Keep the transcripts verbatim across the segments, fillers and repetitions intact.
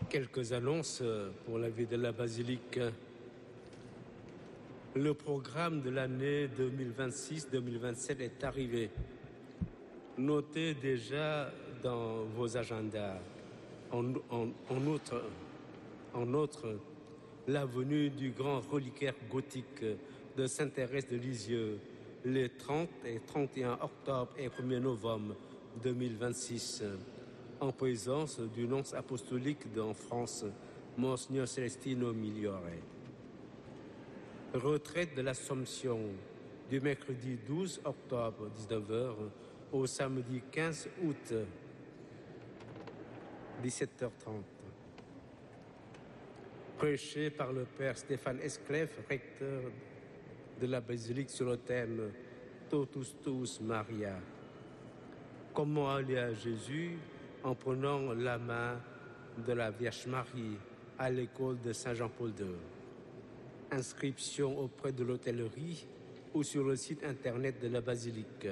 Quelques annonces pour la vie de la basilique. Le programme de l'année deux mille vingt-six deux mille vingt-sept est arrivé. Notez déjà dans vos agendas. En, en, en outre, en outre, la venue du grand reliquaire gothique de Sainte-Thérèse de Lisieux les trente et trente et un octobre et premier novembre deux mille vingt-six, en présence du nonce apostolique en France, Monseigneur Celestino Migliore. Retraite de l'Assomption du mercredi douze octobre, dix-neuf heures, au samedi quinze août, dix-sept heures trente. Prêché par le père Stéphane Esclef, recteur de la basilique, sur le thème Totus Tuus Maria. Comment aller à Jésus en prenant la main de la Vierge Marie à l'école de Saint Jean-Paul deux. Inscription auprès de l'hôtellerie ou sur le site internet de la basilique.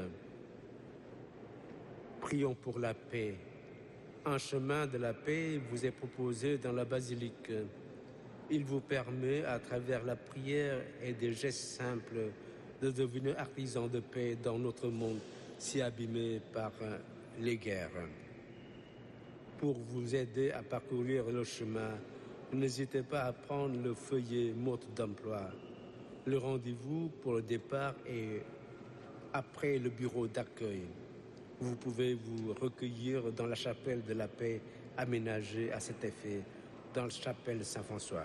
Prions pour la paix. Un chemin de la paix vous est proposé dans la basilique. Il vous permet, à travers la prière et des gestes simples, de devenir artisan de paix dans notre monde si abîmé par les guerres. Pour vous aider à parcourir le chemin, n'hésitez pas à prendre le feuillet mode d'emploi. Le rendez-vous pour le départ est après le bureau d'accueil. Vous pouvez vous recueillir dans la chapelle de la paix aménagée à cet effet, dans la chapelle Saint-François.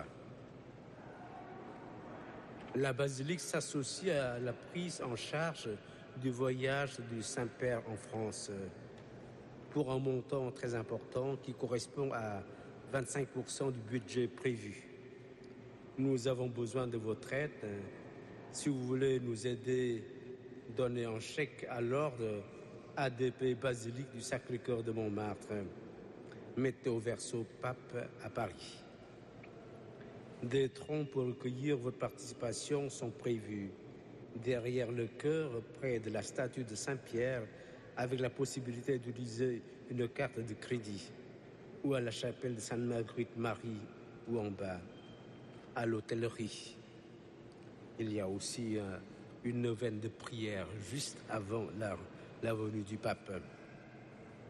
La basilique s'associe à la prise en charge du voyage du Saint-Père en France pour un montant très important qui correspond à vingt-cinq pour cent du budget prévu. Nous avons besoin de votre aide. Si vous voulez nous aider, donnez un chèque à l'ordre A D P Basilique du Sacré-Cœur de Montmartre. Mettez au verso Pape à Paris. Des troncs pour recueillir votre participation sont prévus derrière le chœur, près de la statue de Saint-Pierre, avec la possibilité d'utiliser une carte de crédit, ou à la chapelle de Sainte-Marguerite-Marie, ou en bas, à l'hôtellerie. Il y a aussi euh, une neuvaine de prière juste avant la, la venue du pape.